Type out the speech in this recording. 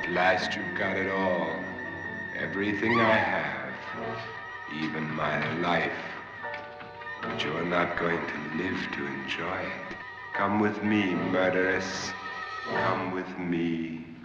At last you've got it all. Everything I have. Even my life. But you're not going to live to enjoy it. Come with me, murderess. Come with me.